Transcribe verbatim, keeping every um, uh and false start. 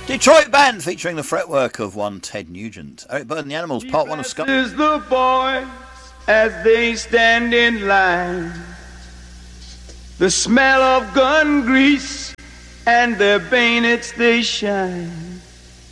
Detroit Band featuring the fretwork of one Ted Nugent. Eric Burdon, The Animals, part one of Scott. Is the boys as they stand in line. The smell of gun grease and their bayonets they shine.